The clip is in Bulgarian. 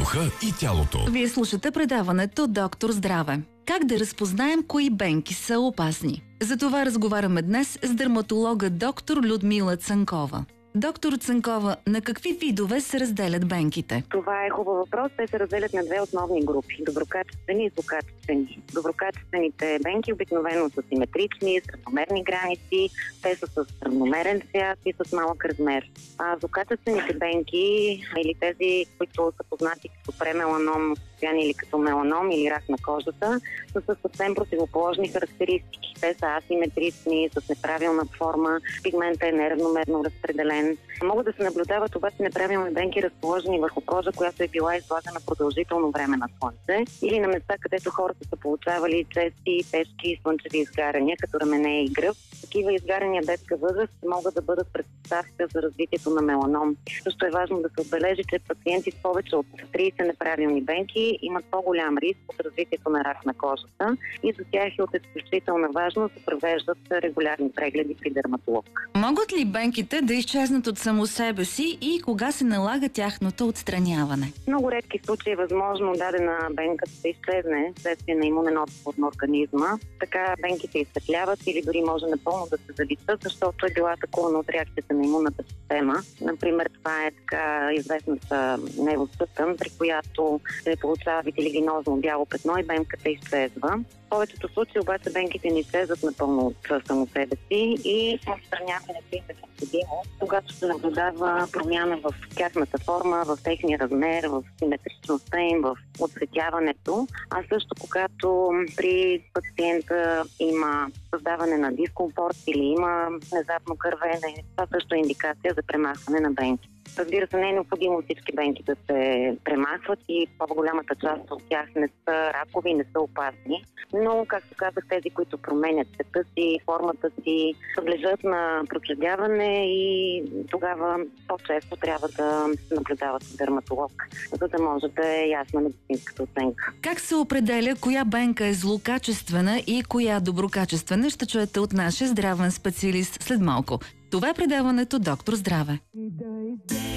духа и тялото. Вие слушате предаването Доктор Здраве. Как да разпознаем кои бенки са опасни? За това разговаряме днес с дерматолога доктор Людмила Цанкова. Доктор Цанкова, на какви видове се разделят бенките? Това е хубав въпрос. Те се разделят на две основни групи – доброкачествени и злокачествени. Доброкачествените бенки обикновено са симетрични, с равномерни граници, те са с равномерен цвят и с малък размер. А злокачествените бенки, или тези, които са познати като премеланомно състояние или като меланом или рак на кожата, са със съвсем противоположни характеристики. Те са асиметрични, с неправилна форма, пигмента е неравномерно разпределен. Могат да се наблюдават обаче неправилни бенки, разположени върху кожа, която е била излагана продължително време на слънце, или на места, където хората са получавали чести, тежки слънчеви изгаряния, като рамене и гръб. Такива изгаряния детска възраст могат да бъдат предпоставка за развитието на меланом. Също е важно да се отбележи, че пациенти с повече от 30 неправилни бенки имат по-голям риск от развитието на рак на кожата и за тях е от изключителна важност да провеждат регулярни прегледи при дерматолог. Могат ли бенките да изчезнат от само себе си и кога се налага тяхното отстраняване? В много редки случаи е възможно дадена бенка да изчезне вследствие на имунен отговор на организма. Така бенките изсветляват или дори може напълно да се заличат, защото е била атакувана от реакцията на имунната система. Например, това е така известната невостътън, при която се получава витилигинозно бяло петно и бенката изчезва. В повечето случаи обаче бенките не изчезват напълно от само себе си и отстраняването им е необходимо, когато се наблюдава промяна в тяхната форма, в техния размер, в симетричността им, в отцветяването, а също когато при пациента има създаване на дискомфорт или има внезапно кървене, това също е индикация за премахване на бенки. Разбира се, не е необходимо всички бенки да се премахват и по-голямата част от тях не са ракови, не са опасни. Но, както казах, тези, които променят цвета си, формата си, подлежат на проследяване и тогава по-често трябва да се наблюдават с дерматолог, за да може да е ясна медицинската оценка. Как се определя коя бенка е злокачествена и коя доброкачествена, ще чуете от нашия здравен специалист след малко. Това е предаването Доктор Здраве.